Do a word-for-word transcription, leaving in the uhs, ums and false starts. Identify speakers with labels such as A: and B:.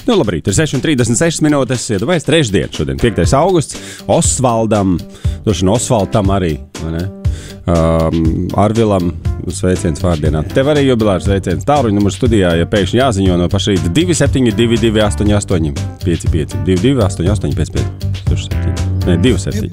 A: Nu, labrīt, ir seši un trīsdesmit sešas minūtes, iedomājies trešdien, šodien piektais augusts, Osvaldam, droši vien Osvaldam arī, vai ne? Um, Arvilam sveiciens vārdienā. Tev arī jubilārs sveiciens. Tālruņa numurs studijā, ja pēkšņi jāziņo no paša rīta divi septiņi divi divi astoņi astoņi pieci pieci divi divi astoņi astoņi pieci pieci. Nē, divi septiņi.